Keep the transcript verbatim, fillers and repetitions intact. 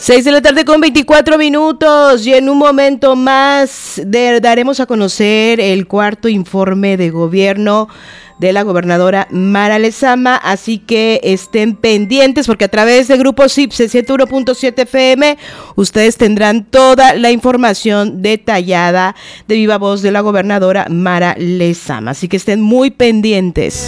Seis de la tarde con veinticuatro minutos y en un momento más de, daremos a conocer el cuarto informe de gobierno de la gobernadora Mara Lezama, así que estén pendientes porque a través de Grupo S I P ciento uno punto siete F M ustedes tendrán toda la información detallada de viva voz de la gobernadora Mara Lezama, así que estén muy pendientes.